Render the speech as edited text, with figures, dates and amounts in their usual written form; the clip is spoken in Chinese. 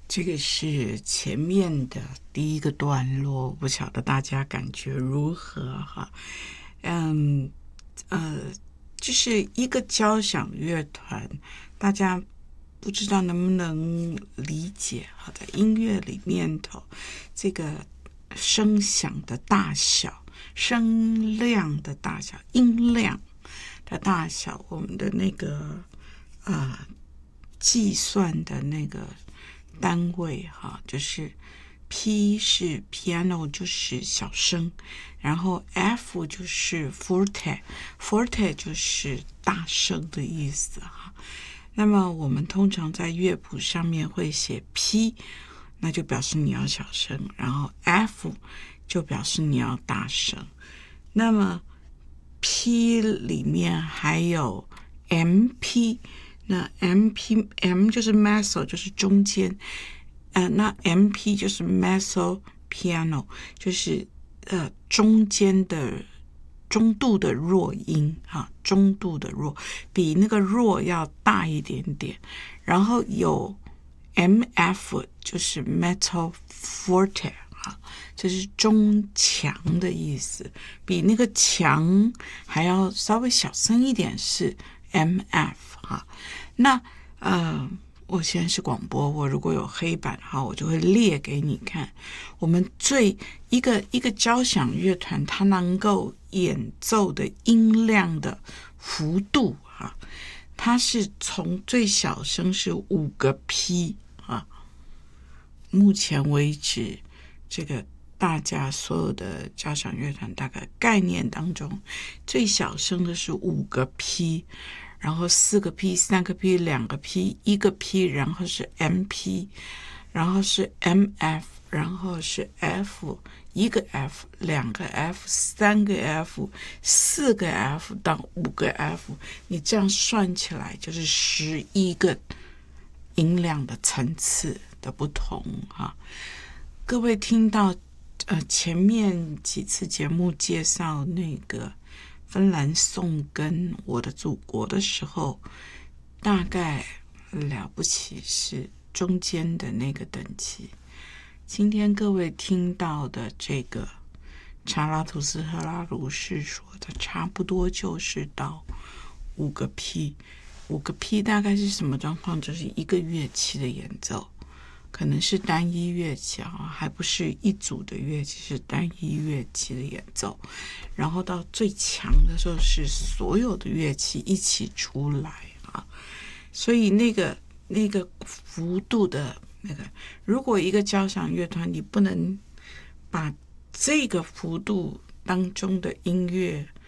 这个是前面的第一个段落，不晓得大家感觉如何哈？就是一个交响乐团，大家不知道能不能理解哈？在音乐里面头，这个声响的大小、声量的大小、音量的大小，我们的那个计算的那个单位哈，就是 P 是 piano 就是小声，然后 F 就是 forte 就是大声的意思哈。那么我们通常在乐谱上面会写 P， 那就表示你要小声，然后 F 就表示你要大声。那么 P 里面还有 MP， 那 M 就是 mezzo 就是中间，那 MP 就是 mezzo piano 就是中间的中度的弱音啊，中度的弱比那个弱要大一点点，然后有 MF 就是 mezzo forte 啊，这是中强的意思，比那个强还要稍微小声一点是 MF 哈。那我现在是广播，我如果有黑板哈，我就会列给你看。我们一个交响乐团，它能够演奏的音量的幅度哈，它是从最小声是5个 P 啊。目前为止，这个大家所有的交响乐团大概概念当中，最小声的是5个 P。然后4个 P、3个 P、2个 P、1个 P， 然后是 MP， 然后是 MF， 然后是 F， 1个 F、2个 F、3个 F、4个 F 到5个 F， 你这样算起来就是11个音量的层次的不同哈。各位听到前面几次节目介绍那个芬兰颂跟我的祖国的时候，大概了不起是中间的那个等级。今天各位听到的这个查拉图斯特拉如是说的，差不多就是到5个 P。5个 P 大概是什么状况？就是一个乐器的演奏，可能是单一乐器啊，还不是一组的乐器，是单一乐器的演奏。然后到最强的时候是所有的乐器一起出来啊，所以那个幅度的那个，如果一个交响乐团你不能把这个幅度当中的音乐